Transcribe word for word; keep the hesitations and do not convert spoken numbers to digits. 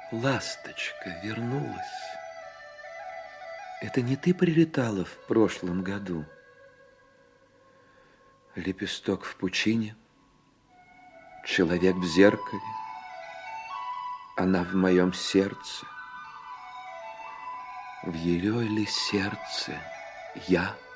Ласточка вернулась. Это не ты прилетала в прошлом году? Лепесток в пучине, человек в зеркале, она в моем сердце. В ее ли сердце я?